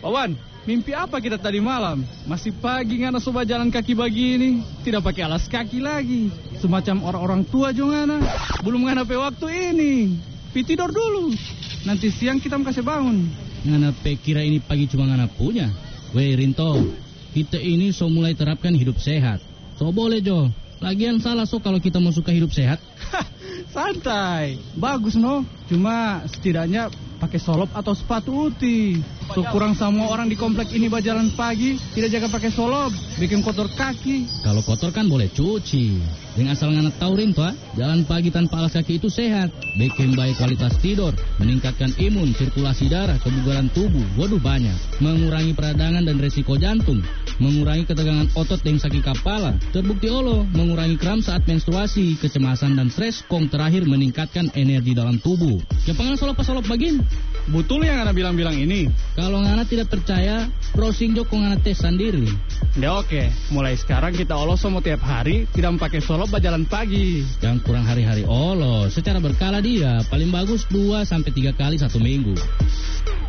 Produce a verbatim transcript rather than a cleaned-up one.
Wawan, mimpi apa kita tadi malam? Masih pagi ngana soba jalan kaki begini. Tidak pakai alas kaki lagi. Semacam orang-orang tua juga ngana. Belum ngana pe waktu ini. Pi tidur dulu. Nanti siang kita kasih bangun. Ngana pe kira ini pagi cuma ngana punya. Weh Rinto, kita ini so mulai terapkan hidup sehat. So boleh Jo. Lagian salah so kalau kita mau suka hidup sehat. Santai. Bagus no. Cuma setidaknya pakai solop atau sepatu uti. So kurang semua orang di komplek ini berjalan pagi tidak jaga pakai solop, bikin kotor kaki. Kalau kotor kan boleh cuci. Dengan asal ngana tahu Rinto, jalan pagi tanpa alas kaki itu sehat. Bikin baik kualitas tidur, meningkatkan imun, sirkulasi darah, kebugaran tubuh. Waduh banyak. Mengurangi peradangan dan resiko jantung. Mengurangi ketegangan otot dan sakit kepala. Terbukti olo, mengurangi kram saat menstruasi, kecemasan dan stres. Kong terakhir meningkatkan energi dalam tubuh. Kepangan solop-solop bagin. Betul yang Ngana bilang-bilang ini? Kalau Ngana tidak percaya, browsing jo kong Ngana tes sendiri. Ya oke, mulai sekarang kita olos semua tiap hari, tidak pakai solop berjalan pagi. Jangan kurang hari-hari olos, secara berkala dia, paling bagus dua sampai tiga kali satu minggu.